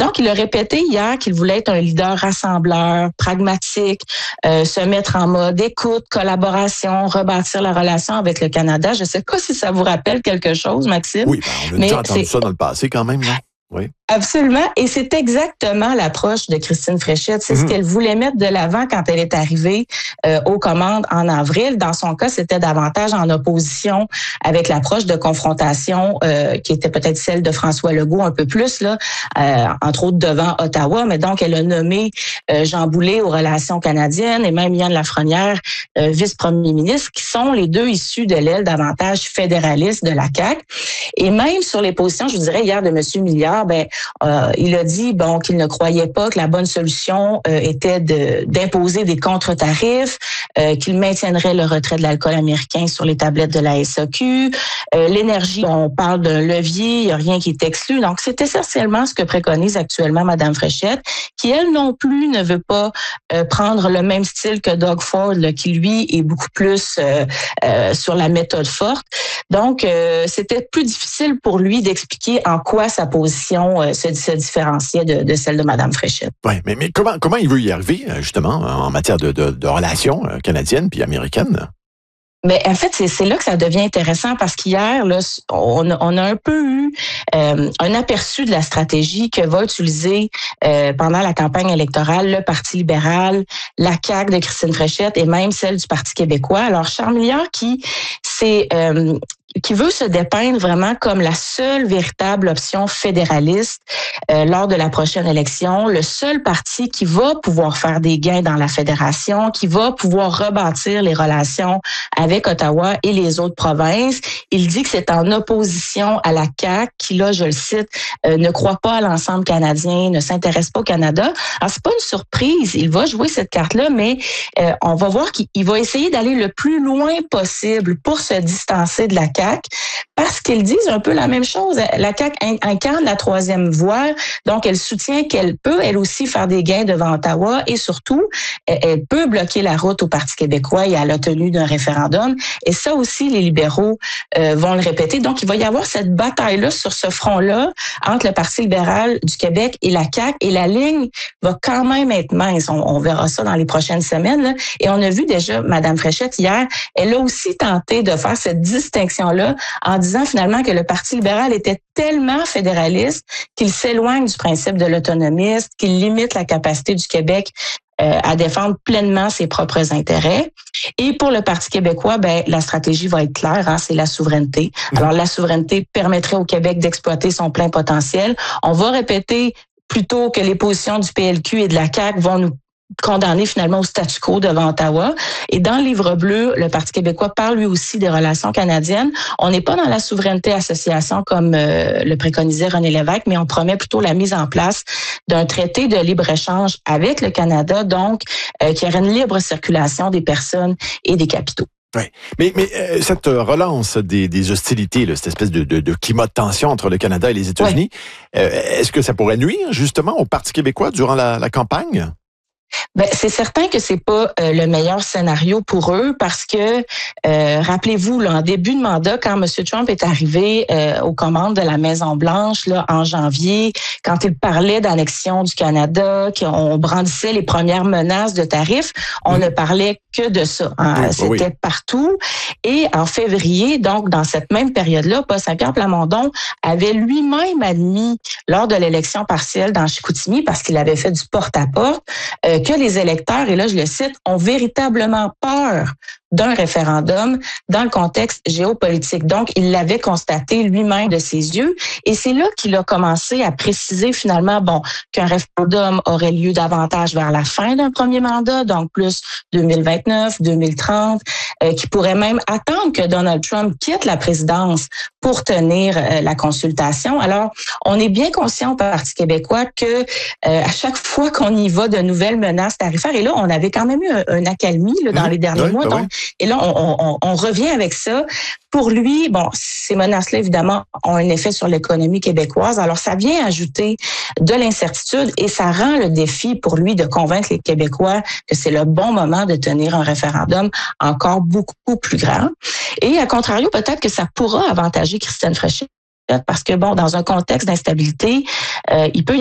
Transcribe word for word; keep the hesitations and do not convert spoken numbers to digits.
donc, il a répété hier qu'il voulait être un leader rassembleur, pragmatique, euh, se mettre en mode écoute, collaboration, rebâtir la relation avec le Canada. Je ne sais pas si ça vous rappelle quelque chose, Maxime. Oui, ben, on a mais déjà entendu c'est... ça dans le passé quand même, non? Oui. Absolument. Et c'est exactement l'approche de Christine Fréchette. C'est mmh. ce qu'elle voulait mettre de l'avant quand elle est arrivée euh, aux commandes en avril. Dans son cas, c'était davantage en opposition avec l'approche de confrontation euh, qui était peut-être celle de François Legault un peu plus, là, euh, entre autres devant Ottawa. Mais donc, elle a nommé euh, Jean Boulet aux relations canadiennes et même Yann Lafrenière, euh, vice-premier ministre, qui sont les deux issus de l'aile davantage fédéraliste de la C A Q. Et même sur les positions, je vous dirais, hier de M. Milliard, ben Euh, il a dit bon qu'il ne croyait pas que la bonne solution euh, était de, d'imposer des contre-tarifs, euh, qu'il maintiendrait le retrait de l'alcool américain sur les tablettes de la S A Q. Euh, l'énergie, on parle d'un levier, il n'y a rien qui est exclu. Donc, c'est essentiellement ce que préconise actuellement Mme Fréchette, qui, elle non plus, ne veut pas euh, prendre le même style que Doug Ford, là, qui, lui, est beaucoup plus euh, euh, sur la méthode forte. Donc, euh, c'était plus difficile pour lui d'expliquer en quoi sa position euh, se, se différenciait de, de celle de Mme Fréchette. Oui, mais, mais comment, comment il veut y arriver, justement, en matière de, de, de relations canadiennes puis américaines? Mais en fait, c'est, c'est là que ça devient intéressant parce qu'hier, là, on, on a un peu eu euh, un aperçu de la stratégie que va utiliser euh, pendant la campagne électorale le Parti libéral, la C A Q de Christine Fréchette et même celle du Parti québécois. Alors, Charles Milliard qui c'est euh, qui veut se dépeindre vraiment comme la seule véritable option fédéraliste euh, lors de la prochaine élection, le seul parti qui va pouvoir faire des gains dans la fédération, qui va pouvoir rebâtir les relations avec Ottawa et les autres provinces. Il dit que c'est en opposition à la C A Q qui, là, je le cite, euh, ne croit pas à l'ensemble canadien, ne s'intéresse pas au Canada. Alors, c'est pas une surprise. Il va jouer cette carte-là, mais euh, on va voir qu'il va essayer d'aller le plus loin possible pour se distancer de la C A Q. Parce qu'ils disent un peu la même chose. La C A Q incarne la troisième voie, donc elle soutient qu'elle peut, elle aussi, faire des gains devant Ottawa et surtout, elle peut bloquer la route au Parti québécois et à la tenue d'un référendum. Et ça aussi, les libéraux euh, vont le répéter. Donc, il va y avoir cette bataille-là sur ce front-là entre le Parti libéral du Québec et la C A Q. Et la ligne va quand même être mince. On, on verra ça dans les prochaines semaines, là. Et on a vu déjà Mme Fréchette hier, elle a aussi tenté de faire cette distinction-là en disant finalement que le Parti libéral était tellement fédéraliste qu'il s'éloigne du principe de l'autonomiste, qu'il limite la capacité du Québec euh, à défendre pleinement ses propres intérêts. Et pour le Parti québécois, ben la stratégie va être claire, hein, c'est la souveraineté. Alors la souveraineté permettrait au Québec d'exploiter son plein potentiel. On va répéter plutôt que les positions du P L Q et de la C A Q vont nous condamné finalement au statu quo devant Ottawa. Et dans le livre bleu, le Parti québécois parle lui aussi des relations canadiennes. On n'est pas dans la souveraineté association comme euh, le préconisait René Lévesque, mais on promet plutôt la mise en place d'un traité de libre-échange avec le Canada, donc euh, qui aurait une libre circulation des personnes et des capitaux. Oui, mais, mais euh, cette relance des, des hostilités, là, cette espèce de, de, de climat de tension entre le Canada et les États-Unis, oui. euh, est-ce que ça pourrait nuire justement au Parti québécois durant la, la campagne? Ben, c'est certain que c'est pas euh, le meilleur scénario pour eux parce que, euh, rappelez-vous, là, en début de mandat, quand M. Trump est arrivé euh, aux commandes de la Maison-Blanche là, en janvier, quand il parlait d'annexion du Canada, qu'on brandissait les premières menaces de tarifs, on mmh. ne parlait que de ça. Hein. Oui, C'était oui. partout. Et en février, donc dans cette même période-là, Paul Saint-Pierre Plamondon avait lui-même admis lors de l'élection partielle dans Chicoutimi, parce qu'il avait fait du porte-à-porte, euh, que les électeurs, et là je le cite, ont véritablement peur d'un référendum dans le contexte géopolitique. Donc, il l'avait constaté lui-même de ses yeux. Et c'est là qu'il a commencé à préciser finalement, bon, qu'un référendum aurait lieu davantage vers la fin d'un premier mandat, donc plus deux mille vingt-neuf, deux mille trente, euh, qui pourrait même attendre que Donald Trump quitte la présidence pour tenir euh, la consultation. Alors, on est bien conscient au Parti québécois que euh, à chaque fois qu'on y va de nouvelles menaces tarifaires, et là, on avait quand même eu un, un accalmie là, dans mmh, les derniers oui, mois, donc et là, on, on, on revient avec ça. Pour lui, bon, ces menaces-là, évidemment, ont un effet sur l'économie québécoise. Alors, ça vient ajouter de l'incertitude et ça rend le défi pour lui de convaincre les Québécois que c'est le bon moment de tenir un référendum encore beaucoup plus grand. Et à contrario, peut-être que ça pourra avantager Christine Fréchette parce que, bon, dans un contexte d'instabilité, euh, il peut y